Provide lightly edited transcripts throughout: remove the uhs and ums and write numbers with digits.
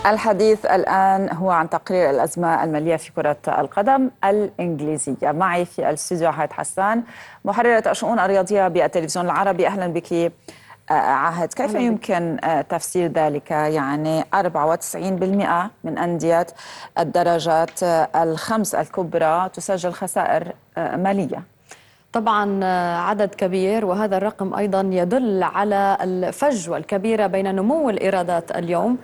الحديث الآن هو عن تقرير الأزمة المالية في كرة القدم الإنجليزية. معي في الاستوديو عهد حسان، محررة الشؤون الرياضية بالتلفزيون العربي. أهلا بك عهد. كيف يمكن تفسير ذلك؟ يعني 94% من أندية الدرجات الخمس الكبرى تسجل خسائر مالية. طبعا عدد كبير، وهذا الرقم أيضا يدل على الفجوة الكبيرة بين نمو الإيرادات اليوم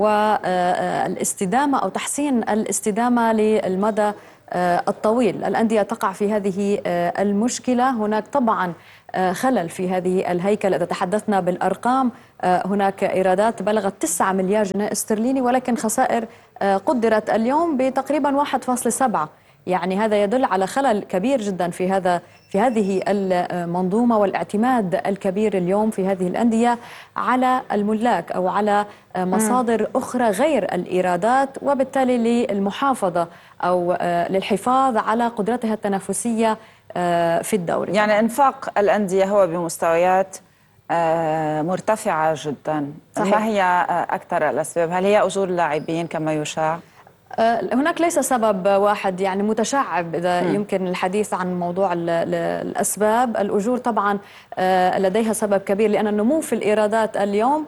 والاستدامة أو تحسين الاستدامة للمدى الطويل. الأندية تقع في هذه المشكلة. هناك طبعا خلل في هذه الهيكل. إذا تحدثنا بالأرقام، هناك إيرادات بلغت 9 مليار جنيه استرليني، ولكن خسائر قدرت اليوم بتقريبا 1.7. يعني هذا يدل على خلل كبير جدا في هذه المنظومة، والاعتماد الكبير اليوم في هذه الأندية على الملاك أو على مصادر أخرى غير الإيرادات، وبالتالي للمحافظة أو للحفاظ على قدرتها التنافسية في الدوري. يعني إنفاق الأندية هو بمستويات مرتفعة جدا. صحيح. ما هي أكثر الأسباب؟ هل هي أجور اللاعبين كما يشاع؟ هناك ليس سبب واحد، يعني متشعب إذا يمكن الحديث عن موضوع الأسباب. الأجور طبعا لديها سبب كبير، لأن النمو في الإيرادات اليوم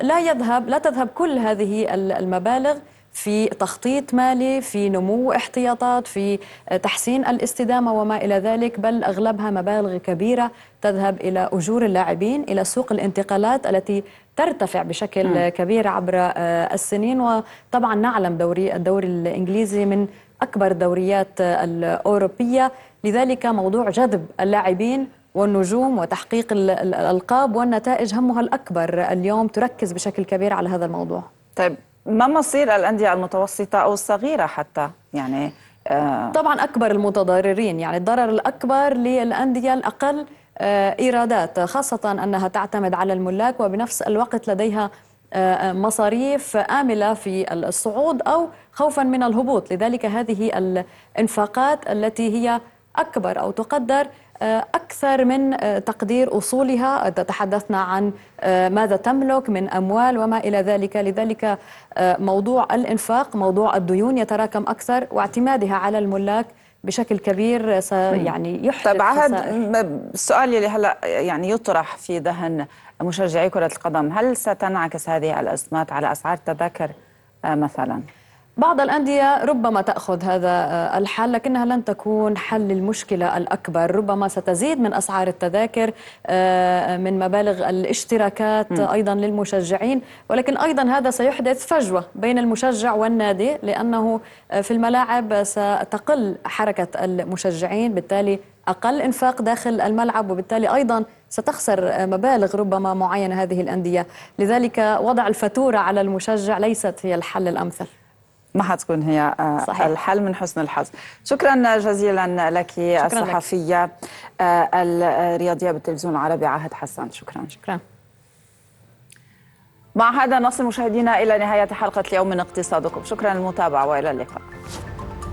لا تذهب كل هذه المبالغ في تخطيط مالي، في نمو احتياطات، في تحسين الاستدامة وما إلى ذلك، بل أغلبها مبالغ كبيرة تذهب إلى أجور اللاعبين، إلى سوق الانتقالات التي ترتفع بشكل كبير عبر السنين. وطبعا نعلم الدوري الإنجليزي من أكبر الدوريات الأوروبية، لذلك موضوع جذب اللاعبين والنجوم وتحقيق الألقاب والنتائج همها الأكبر اليوم، تركز بشكل كبير على هذا الموضوع. طيب، ما مصير الأندية المتوسطة أو الصغيرة حتى؟ يعني طبعا أكبر المتضررين، يعني الضرر الأكبر للأندية الأقل إيرادات، خاصة أنها تعتمد على الملاك، وبنفس الوقت لديها مصاريف آملة في الصعود أو خوفا من الهبوط. لذلك هذه الإنفاقات التي هي أكبر أو تقدر أكثر من تقدير أصولها، إذا تحدثنا عن ماذا تملك من أموال وما إلى ذلك. لذلك موضوع الإنفاق، موضوع الديون يتراكم أكثر، واعتمادها على الملاك بشكل كبير يعني يحدث طيب عهد، خسائر. السؤال اللي هلا يعني يطرح في ذهن مشجعي كرة القدم، هل ستنعكس هذه الأزمات على أسعار التذاكر مثلا؟ بعض الأندية ربما تأخذ هذا الحل، لكنها لن تكون حل المشكلة الأكبر. ربما ستزيد من أسعار التذاكر، من مبالغ الاشتراكات أيضا للمشجعين، ولكن أيضا هذا سيحدث فجوة بين المشجع والنادي، لأنه في الملاعب ستقل حركة المشجعين، بالتالي أقل إنفاق داخل الملعب، وبالتالي أيضا ستخسر مبالغ ربما معينة هذه الأندية. لذلك وضع الفاتورة على المشجع ليست هي الحل الأمثل. ما حتكون هي صحيح الحل من حسن الحظ. شكرا جزيلا لك الصحفية الرياضية بالتلفزيون العربي عهد حسان. شكرا. مع هذا نصل مشاهدينا إلى نهاية حلقة اليوم من اقتصادكم. شكرا للمتابعة وإلى اللقاء.